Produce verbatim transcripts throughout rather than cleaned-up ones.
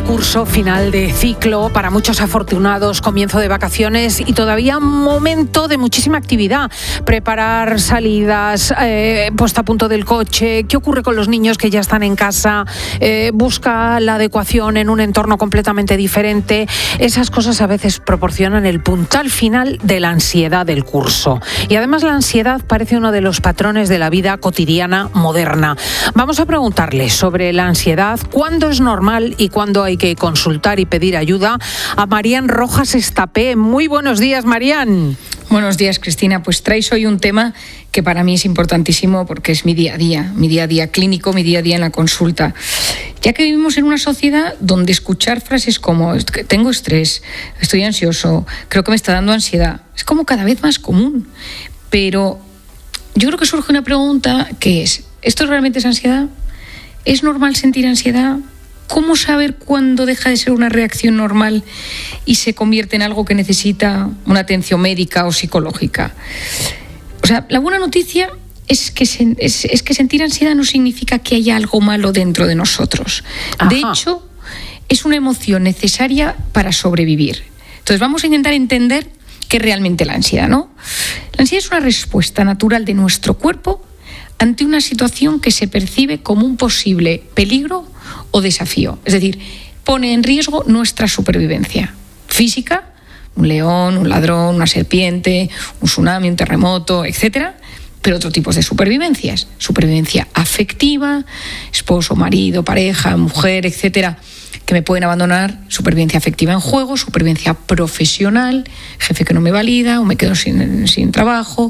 curso, final de ciclo, para muchos afortunados, comienzo de vacaciones y todavía un momento de muchísima actividad. Preparar salidas, eh, puesta a punto del coche, qué ocurre con los niños que ya están en casa, eh, busca la adecuación en un entorno completamente diferente. Esas cosas a veces proporcionan el puntal final de la ansiedad del curso. Y además la ansiedad parece uno de los patrones de la vida cotidiana moderna. Vamos a preguntarle sobre la ansiedad, cuándo es normal y cuándo hay que consultar y pedir ayuda, a Marían Rojas Estapé. Muy buenos días, Marían. Buenos días, Cristina. Pues traes hoy un tema que para mí es importantísimo porque es mi día a día, mi día a día clínico, mi día a día en la consulta. Ya que vivimos en una sociedad donde escuchar frases como tengo estrés, estoy ansioso, creo que me está dando ansiedad, es como cada vez más común. Pero yo creo que surge una pregunta que es, ¿esto realmente es ansiedad? ¿Es normal sentir ansiedad? ¿Cómo saber cuándo deja de ser una reacción normal y se convierte en algo que necesita una atención médica o psicológica? O sea, la buena noticia es que, se, es, es que sentir ansiedad no significa que haya algo malo dentro de nosotros. Ajá. De hecho, es una emoción necesaria para sobrevivir. Entonces vamos a intentar entender qué es realmente la ansiedad, ¿no? La ansiedad es una respuesta natural de nuestro cuerpo ante una situación que se percibe como un posible peligro o desafío. Es decir, pone en riesgo nuestra supervivencia física, un león, un ladrón, una serpiente, un tsunami, un terremoto, etcétera, pero otro tipo de supervivencias. Supervivencia afectiva, esposo, marido, pareja, mujer, etcétera, que me pueden abandonar, supervivencia afectiva en juego, supervivencia profesional, jefe que no me valida, o me quedo sin, sin trabajo,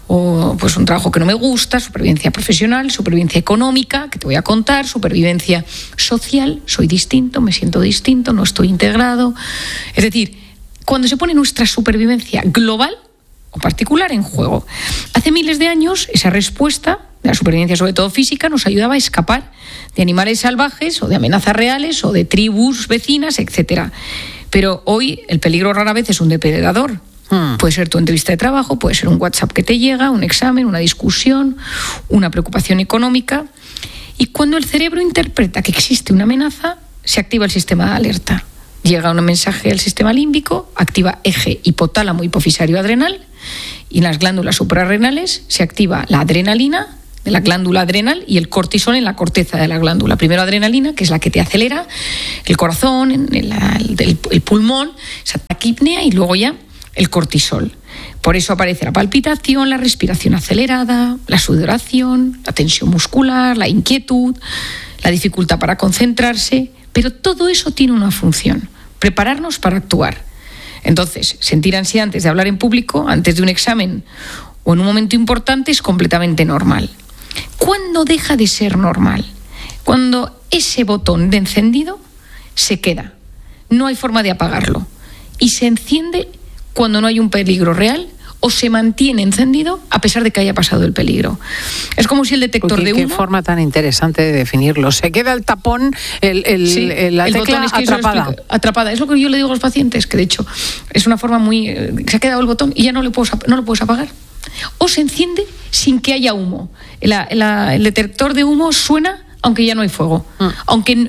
o pues un trabajo que no me gusta, supervivencia profesional, supervivencia económica, que te voy a contar, supervivencia social, soy distinto, me siento distinto, no estoy integrado. Es decir, cuando se pone nuestra supervivencia global o particular en juego. Hace miles de años, esa respuesta de la supervivencia, sobre todo física, nos ayudaba a escapar de animales salvajes o de amenazas reales o de tribus vecinas, etcétera. Pero hoy el peligro rara vez es un depredador. Hmm. Puede ser tu entrevista de trabajo, puede ser un WhatsApp que te llega, un examen, una discusión, una preocupación económica. Y cuando el cerebro interpreta que existe una amenaza, se activa el sistema de alerta. Llega un mensaje al sistema límbico, activa eje hipotálamo hipofisario adrenal, y en las glándulas suprarrenales se activa la adrenalina de la glándula adrenal y el cortisol en la corteza de la glándula. Primero adrenalina, que es la que te acelera el corazón, el, el, el pulmón, esa taquipnea, y luego ya el cortisol. Por eso aparece la palpitación, la respiración acelerada, la sudoración, la tensión muscular, la inquietud, la dificultad para concentrarse, pero todo eso tiene una función: prepararnos para actuar. Entonces, sentir ansiedad antes de hablar en público, antes de un examen o en un momento importante es completamente normal. ¿Cuándo deja de ser normal? Cuando ese botón de encendido se queda, no hay forma de apagarlo, y se enciende cuando no hay un peligro real o se mantiene encendido a pesar de que haya pasado el peligro. Es como si el detector Porque, de humo... Qué forma tan interesante de definirlo. Se queda el tapón, el, el, sí, el, la el tecla botón, es que atrapada. atrapada. Es lo que yo le digo a los pacientes, que de hecho es una forma muy... Se ha quedado el botón y ya no, le puedo, no lo puedes apagar. O se enciende sin que haya humo. La, la, el detector de humo suena aunque ya no hay fuego. Mm. Aunque...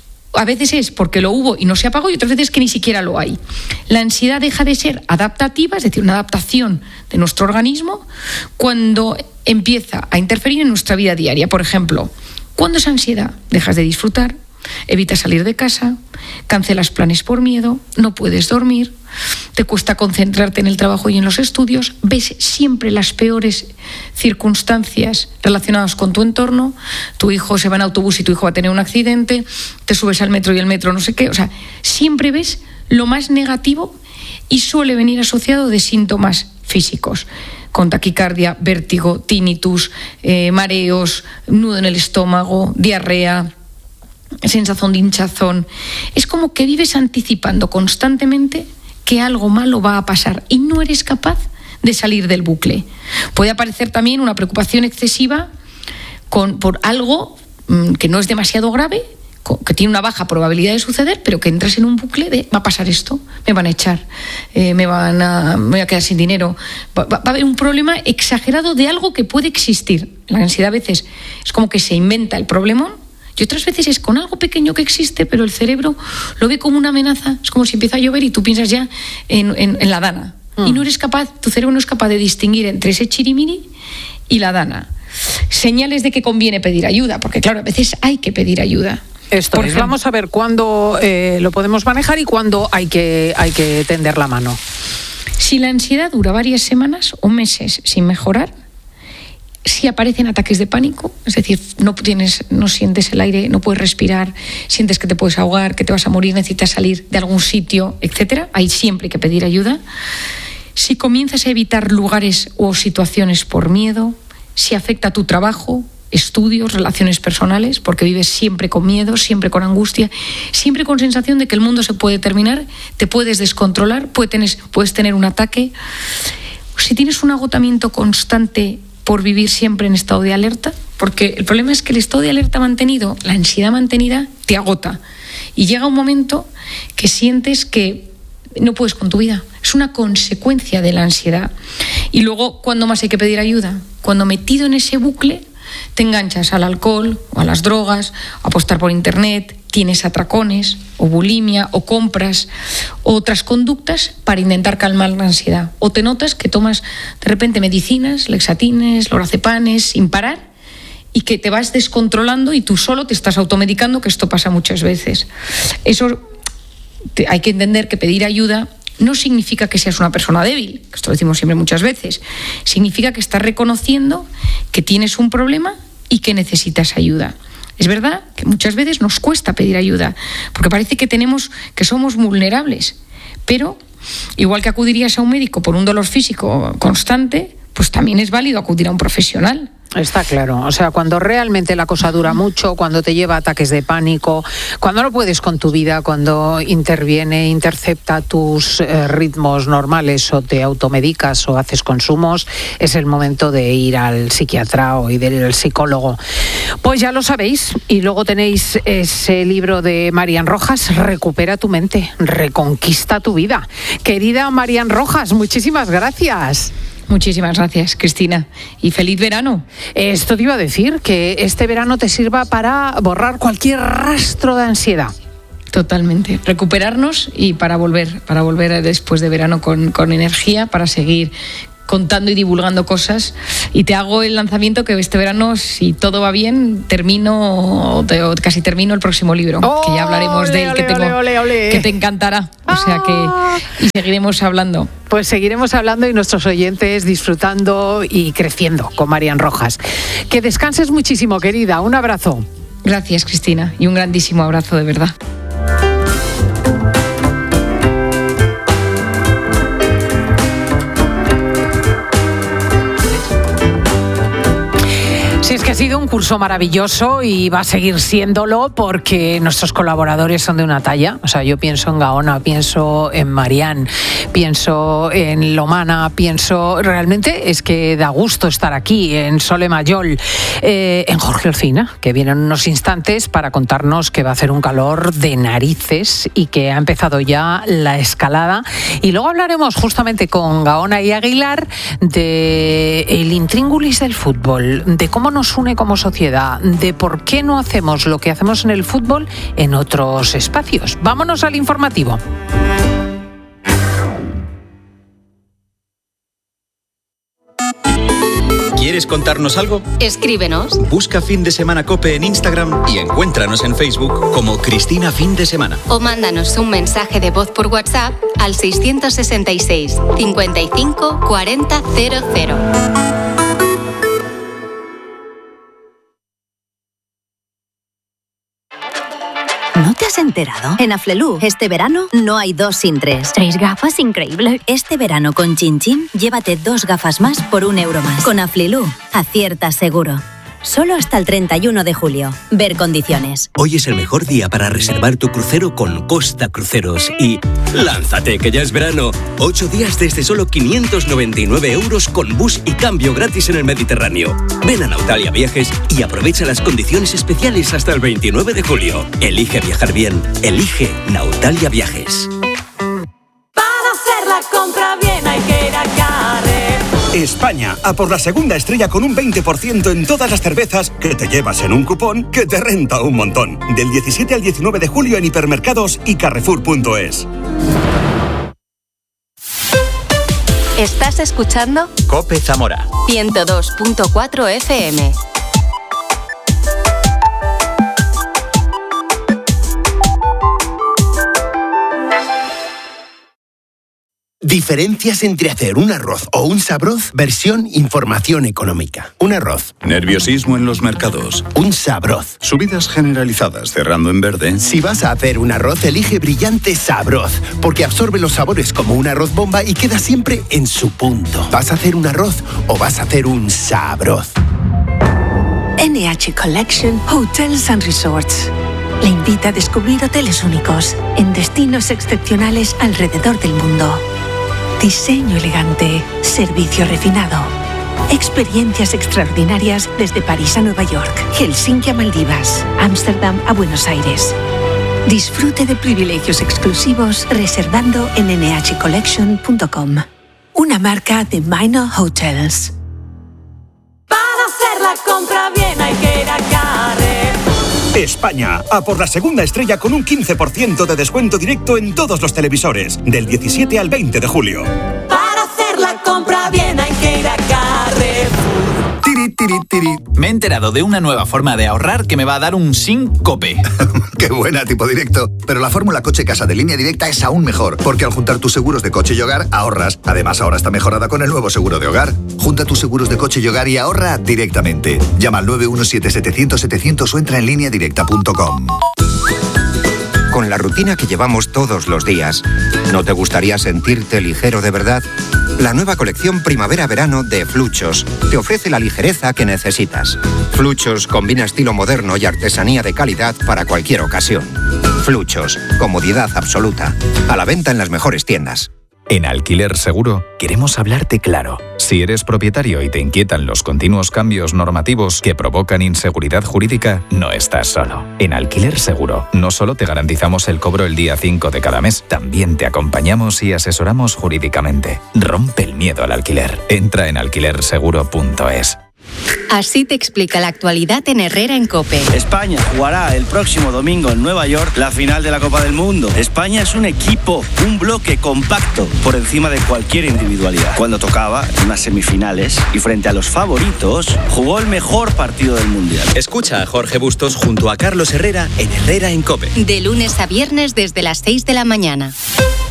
A veces es porque lo hubo y no se apagó, y otras veces que ni siquiera lo hay. La ansiedad deja de ser adaptativa, es decir, una adaptación de nuestro organismo, cuando empieza a interferir en nuestra vida diaria. Por ejemplo, ¿cuándo es ansiedad? Dejas de disfrutar, evitas salir de casa, cancelas planes por miedo, no puedes dormir, te cuesta concentrarte en el trabajo y en los estudios, ves siempre las peores circunstancias relacionadas con tu entorno, tu hijo se va en autobús y tu hijo va a tener un accidente, te subes al metro y el metro no sé qué, o sea, siempre ves lo más negativo y suele venir asociado de síntomas físicos, con taquicardia, vértigo, tinnitus, eh, mareos, nudo en el estómago, diarrea, sensación de hinchazón. Es como que vives anticipando constantemente que algo malo va a pasar y no eres capaz de salir del bucle. Puede aparecer también una preocupación excesiva con, por algo mmm, que no es demasiado grave, que tiene una baja probabilidad de suceder, pero que entras en un bucle de va a pasar esto, me van a echar, eh, me van a, me voy a quedar sin dinero. Va, va a haber un problema exagerado de algo que puede existir. La ansiedad a veces es como que se inventa el problemón Y otras veces es con algo pequeño que existe, pero el cerebro lo ve como una amenaza. Es como si empieza a llover y tú piensas ya en, en, en la dana. Mm. Y no eres capaz, tu cerebro no es capaz de distinguir entre ese chirimiri y la dana. Señales de que conviene pedir ayuda, porque claro, a veces hay que pedir ayuda. Esto es, ejemplo, vamos a ver cuándo eh, lo podemos manejar y cuándo hay que, hay que tender la mano. Si la ansiedad dura varias semanas o meses sin mejorar, si aparecen ataques de pánico, es decir, no tienes, no sientes el aire, no puedes respirar, sientes que te puedes ahogar, que te vas a morir, necesitas salir de algún sitio, etcétera, ahí siempre hay que pedir ayuda. Si comienzas a evitar lugares o situaciones por miedo, si afecta a tu trabajo, estudios, relaciones personales, porque vives siempre con miedo, siempre con angustia, siempre con sensación de que el mundo se puede terminar, te puedes descontrolar, puedes tener, puedes tener un ataque. Si tienes un agotamiento constante por vivir siempre en estado de alerta, porque el problema es que el estado de alerta mantenido, la ansiedad mantenida, te agota. Y llega un momento que sientes que no puedes con tu vida. Es una consecuencia de la ansiedad. Y luego, ¿cuándo más hay que pedir ayuda? Cuando metido en ese bucle te enganchas al alcohol o a las drogas, a apostar por internet, tienes atracones o bulimia o compras o otras conductas para intentar calmar la ansiedad. O te notas que tomas de repente medicinas, lexatines, lorazepanes sin parar y que te vas descontrolando y tú solo te estás automedicando, que esto pasa muchas veces. Eso te, hay que entender que pedir ayuda no significa que seas una persona débil, esto lo decimos siempre muchas veces. Significa que estás reconociendo que tienes un problema y que necesitas ayuda. Es verdad que muchas veces nos cuesta pedir ayuda, porque parece que tenemos, que somos vulnerables, pero igual que acudirías a un médico por un dolor físico constante, pues también es válido acudir a un profesional. Está claro, o sea, cuando realmente la cosa dura mucho, cuando te lleva a ataques de pánico, cuando no puedes con tu vida, cuando interviene, intercepta tus eh, ritmos normales o te automedicas o haces consumos, es el momento de ir al psiquiatra o ir al psicólogo. Pues ya lo sabéis, y luego tenéis ese libro de Marian Rojas, Recupera tu mente, reconquista tu vida. Querida Marian Rojas, muchísimas gracias. Muchísimas gracias, Cristina, y feliz verano. Esto te iba a decir, que este verano te sirva para borrar cualquier rastro de ansiedad. Totalmente, recuperarnos y para volver, para volver después de verano con, con energía, para seguir contando y divulgando cosas. Y te hago el lanzamiento que este verano, si todo va bien, termino o casi termino el próximo libro, oh, que ya hablaremos ole, de él, ole, que, tengo, ole, ole, ole. que te encantará. O sea que y seguiremos hablando. Pues seguiremos hablando y nuestros oyentes disfrutando y creciendo con Marian Rojas. Que descanses muchísimo, querida. Un abrazo. Gracias, Cristina, y un grandísimo abrazo, de verdad. Sí, es que ha sido un curso maravilloso y va a seguir siéndolo porque nuestros colaboradores son de una talla. O sea, yo pienso en Gaona, pienso en Marian, pienso en Lomana, pienso... Realmente es que da gusto estar aquí, en Sole Mayol, eh, en Jorge Olcina, que viene en unos instantes para contarnos que va a hacer un calor de narices y que ha empezado ya la escalada. Y luego hablaremos justamente con Gaona y Aguilar de el intríngulis del fútbol, de cómo nos une como sociedad, de por qué no hacemos lo que hacemos en el fútbol en otros espacios. Vámonos al informativo. ¿Quieres contarnos algo? Escríbenos. Busca Fin de Semana COPE en Instagram y encuéntranos en Facebook como Cristina Fin de Semana. O mándanos un mensaje de voz por WhatsApp al seiscientos sesenta y seis, cincuenta y cinco, cuarenta, cero cero. ¿No te has enterado? En Aflelu, este verano no hay dos sin tres. Tres gafas, increíble. Este verano con Chin Chin, llévate dos gafas más por un euro más. Con Aflelu, aciertas seguro. Solo hasta el treinta y uno de julio. Ver condiciones. Hoy es el mejor día para reservar tu crucero con Costa Cruceros. Y ¡lánzate, que ya es verano! Ocho días desde solo quinientos noventa y nueve euros con bus y cambio gratis en el Mediterráneo. Ven a Nautalia Viajes y aprovecha las condiciones especiales hasta el veintinueve de julio. Elige viajar bien. Elige Nautalia Viajes. Para hacer la compra bien hay que ir a Carrefour. España, a por la segunda estrella con un veinte por ciento en todas las cervezas que te llevas en un cupón que te renta un montón. Del diecisiete al diecinueve de julio en hipermercados y carrefour punto es. ¿Estás escuchando? COPE Zamora ciento dos punto cuatro F M. Diferencias entre hacer un arroz o un sabroz, versión información económica. Un arroz. Nerviosismo en los mercados. Un sabroz. Subidas generalizadas cerrando en verde. Si vas a hacer un arroz, elige Brillante Sabroz, porque absorbe los sabores como un arroz bomba y queda siempre en su punto. ¿Vas a hacer un arroz o vas a hacer un sabroz? N H Collection Hotels and Resorts le invita a descubrir hoteles únicos en destinos excepcionales alrededor del mundo. Diseño elegante, servicio refinado, experiencias extraordinarias desde París a Nueva York, Helsinki a Maldivas, Ámsterdam a Buenos Aires. Disfrute de privilegios exclusivos reservando en ene hache collection punto com. Una marca de Minor Hotels. Para hacer la compra bien hay que ir a Carrefour. España, a por la segunda estrella con un quince por ciento de descuento directo en todos los televisores, del diecisiete al veinte de julio. Para hacer la compra bien hay que ir a Carrefour. Tiri, tiri, tiri. Me he enterado de una nueva forma de ahorrar que me va a dar un síncope. Qué buena, tipo directo. Pero la fórmula coche-casa de Línea Directa es aún mejor, porque al juntar tus seguros de coche y hogar, ahorras. Además, ahora está mejorada con el nuevo seguro de hogar. Junta tus seguros de coche y hogar y ahorra directamente. Llama al nueve uno siete, setecientos, setecientos o entra en línea directa punto com. Con la rutina que llevamos todos los días, ¿no te gustaría sentirte ligero de verdad? La nueva colección Primavera-Verano de Fluchos te ofrece la ligereza que necesitas. Fluchos combina estilo moderno y artesanía de calidad para cualquier ocasión. Fluchos, comodidad absoluta. A la venta en las mejores tiendas. En Alquiler Seguro queremos hablarte claro. Si eres propietario y te inquietan los continuos cambios normativos que provocan inseguridad jurídica, no estás solo. En Alquiler Seguro no solo te garantizamos el cobro el día cinco de cada mes, también te acompañamos y asesoramos jurídicamente. Rompe el miedo al alquiler. Entra en alquiler seguro punto es. Así te explica la actualidad en Herrera en COPE. España jugará el próximo domingo en Nueva York la final de la Copa del Mundo. España es un equipo, un bloque compacto por encima de cualquier individualidad. Cuando tocaba en unas semifinales y frente a los favoritos, jugó el mejor partido del Mundial. Escucha a Jorge Bustos junto a Carlos Herrera en Herrera en COPE. De lunes a viernes desde las seis de la mañana.